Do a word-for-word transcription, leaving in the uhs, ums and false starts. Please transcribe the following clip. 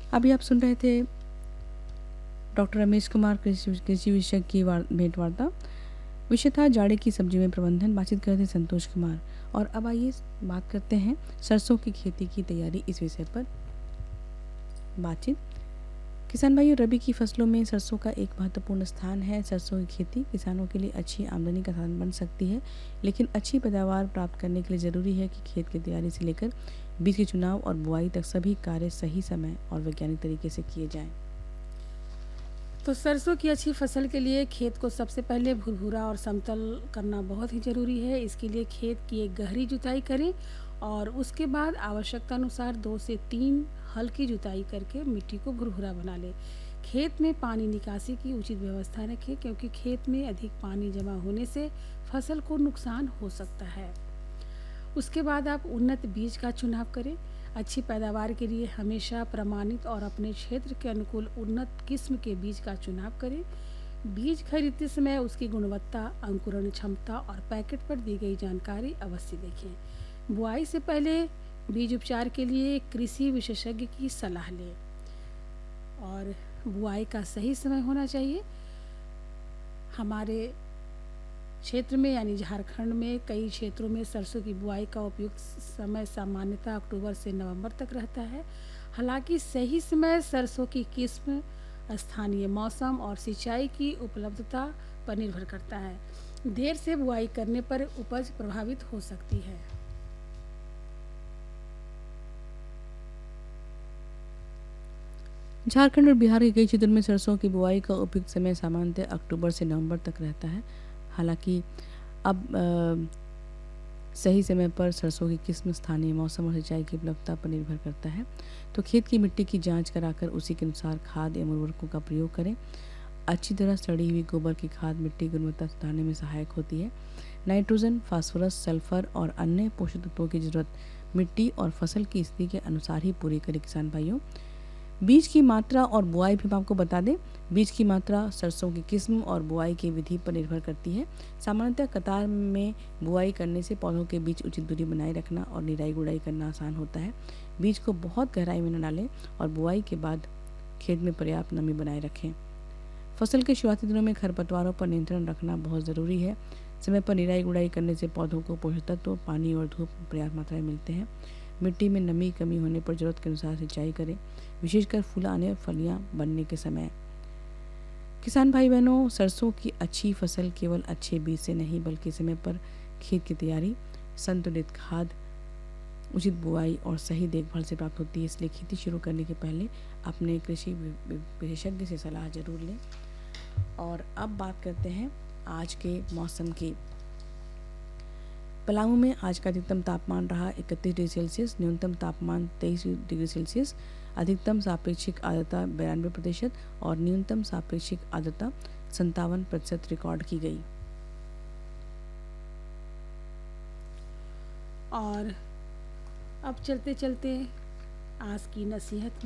अभी आप सुन रहे थे डॉक्टर रमेश कुमार कृषि कृषि विषय की वार- भेंट वार्ता। विषय था जाड़े की सब्जी में प्रबंधन। बातचीत कर रहे थे संतोष कुमार। और अब आइए बात करते हैं सरसों की खेती की तैयारी इस विषय पर बातचीत। किसान भाइयों, रबी की फसलों में सरसों का एक महत्वपूर्ण स्थान है। सरसों की खेती किसानों के लिए अच्छी आमदनी का साधन बन सकती है, लेकिन अच्छी पैदावार प्राप्त करने के लिए ज़रूरी है कि खेत की तैयारी से लेकर बीज के चुनाव और बुआई तक सभी कार्य सही समय और वैज्ञानिक तरीके से किए जाएं। तो सरसों की अच्छी फसल के लिए खेत को सबसे पहले भुरभुरा और समतल करना बहुत ही ज़रूरी है। इसके लिए खेत की एक गहरी जुताई करें और उसके बाद आवश्यकता अनुसार दो से तीन हल्की जुताई करके मिट्टी को भुरभुरा बना लें। खेत में पानी निकासी की उचित व्यवस्था रखें, क्योंकि खेत में अधिक पानी जमा होने से फसल को नुकसान हो सकता है। उसके बाद आप उन्नत बीज का चुनाव करें। अच्छी पैदावार के लिए हमेशा प्रमाणित और अपने क्षेत्र के अनुकूल उन्नत किस्म के बीज का चुनाव करें। बीज खरीदते समय उसकी गुणवत्ता, अंकुरण क्षमता और पैकेट पर दी गई जानकारी अवश्य देखें। बुआई से पहले बीज उपचार के लिए कृषि विशेषज्ञ की सलाह लें। और बुआई का सही समय होना चाहिए। हमारे क्षेत्र में यानी झारखंड में कई क्षेत्रों में सरसों की बुआई का उपयुक्त समय सामान्यतः अक्टूबर से नवंबर तक रहता है। हालांकि सही समय सरसों की किस्म, स्थानीय मौसम और सिंचाई की उपलब्धता पर निर्भर करता है। देर से बुआई करने पर उपज प्रभावित हो सकती है। झारखंड और बिहार के कई क्षेत्रों में सरसों की बुआई का उपयुक्त समय सामान्यतः अक्टूबर से नवंबर तक रहता है। हालांकि अब अ, सही समय पर सरसों की किस्म, स्थानीय मौसम और सिंचाई की उपलब्धता पर निर्भर करता है। तो खेत की मिट्टी की जांच कराकर उसी के अनुसार खाद एवं उर्वरकों का प्रयोग करें। अच्छी तरह सड़ी हुई गोबर की खाद मिट्टी की गुणवत्ता सुधारने में सहायक होती है। नाइट्रोजन, फास्फोरस, सल्फर और अन्य पोषक तत्वों की जरूरत मिट्टी और फसल की स्थिति के अनुसार ही पूरी करें। किसान भाइयों, बीज की मात्रा और बुआई भी हम आपको बता दें। बीज की मात्रा सरसों की किस्म और बुआई की विधि पर निर्भर करती है। सामान्यतः कतार में बुआई करने से पौधों के बीच उचित दूरी बनाए रखना और निराई गुड़ाई करना आसान होता है। बीज को बहुत गहराई में न डालें और बुआई के बाद खेत में पर्याप्त नमी बनाए रखें। फसल के शुरुआती दिनों में खरपतवारों पर नियंत्रण रखना बहुत ज़रूरी है। समय पर निराई गुड़ाई करने से पौधों को पोषक तत्व, पानी और धूप पर्याप्त मात्रा में मिलते हैं। मिट्टी में नमी कमी होने पर जरूरत के अनुसार सिंचाई करें, विशेषकर फूल आने और फलियां बनने के समय। किसान भाई बहनों, सरसों की अच्छी फसल केवल अच्छे बीज से नहीं बल्कि समय पर खेत की तैयारी, संतुलित खाद, उचित बुआई और सही देखभाल से प्राप्त होती है। इसलिए खेती शुरू करने के पहले अपने कृषि विशेषज्ञ से सलाह जरूर लें। और अब बात करते हैं आज के मौसम की। पलामू में आज का अधिकतम तापमान रहा इकतीस डिग्री सेल्सियस, न्यूनतम तापमान तेईस डिग्री सेल्सियस, अधिकतम सापेक्षिक आर्द्रता बिरानवे प्रतिशत और न्यूनतम सापेक्षिक आर्द्रता संतावन प्रतिशत रिकॉर्ड की गई। और अब चलते चलते आज की नसीहत में